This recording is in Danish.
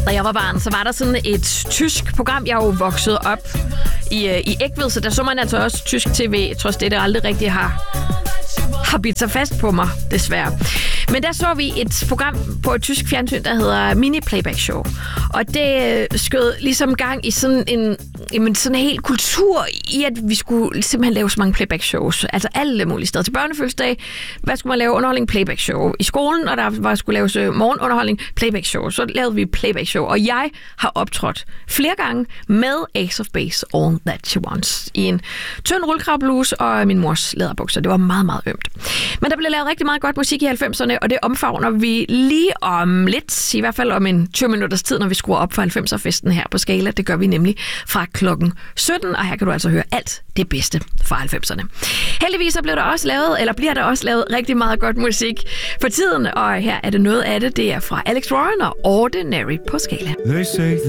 Da jeg var barn, så var der sådan et tysk program. Jeg er jo vokset op i Egtved, så der så man altså også tysk tv, trods det aldrig rigtig har bidt sig fast på mig, desværre. Men der så vi et program på et tysk fjernsyn, der hedder Mini Playback Show. Og det skød ligesom gang i sådan en helt kultur i, at vi skulle simpelthen lave så mange playback shows. Altså alle mulige steder. Til børnefødselsdag, hvad skulle man lave? Underholdning, playback show. I skolen, og der skulle laves morgenunderholdning, playback show. Så lavede vi playback show. Og jeg har optrådt flere gange med Ace of Base, All That She Wants. I en tynd rullekravbluse og min mors læderbukser. Det var meget, meget ømt. Men der blev lavet rigtig meget godt musik i 90'erne, og det omfavner vi lige om lidt, i hvert fald om en 20 minutters tid, når vi skruer op for 90'er-festen her på Skala. Det gør vi nemlig fra klokken 17, og her kan du altså høre alt det bedste fra 90'erne. Heldigvis så bliver der også lavet rigtig meget godt musik for tiden, og her er det noget af det. Det er fra Alex Warren og Ordinary på Skala.